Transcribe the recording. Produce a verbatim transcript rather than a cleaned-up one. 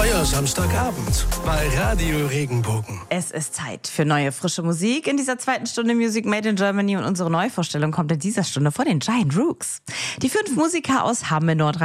Euer Samstagabend bei Radio Regenbogen. Es ist Zeit für neue, frische Musik in dieser zweiten Stunde Music Made in Germany und unsere Neuvorstellung kommt in dieser Stunde von den Giant Rooks. Die fünf Musiker aus Hamm in Nordrhein